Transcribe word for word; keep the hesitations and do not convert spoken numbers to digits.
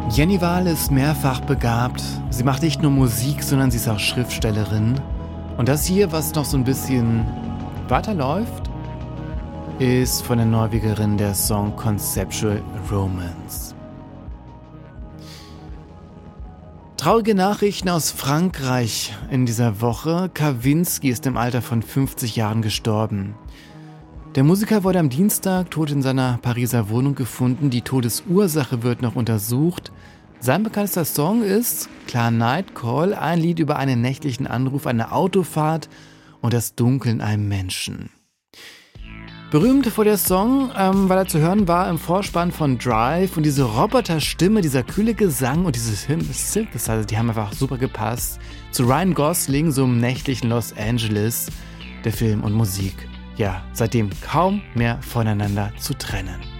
Jenny Wahl ist mehrfach begabt. Sie macht nicht nur Musik, sondern sie ist auch Schriftstellerin. Und das hier, was noch so ein bisschen weiterläuft, ist von der Norwegerin der Song Conceptual Romance. Traurige Nachrichten aus Frankreich in dieser Woche. Kavinsky ist im Alter von fünfzig Jahren gestorben. Der Musiker wurde am Dienstag tot in seiner Pariser Wohnung gefunden. Die Todesursache wird noch untersucht. Sein bekanntester Song ist Klar Night Call, ein Lied über einen nächtlichen Anruf, eine Autofahrt und das Dunkel in einem Menschen. Berühmt wurde der Song, ähm, weil er zu hören war im Vorspann von Drive, und diese Roboterstimme, dieser kühle Gesang und dieses Synthesizer, die haben einfach super gepasst zu Ryan Gosling, so im nächtlichen Los Angeles, der Film und Musik. Ja, seitdem kaum mehr voneinander zu trennen.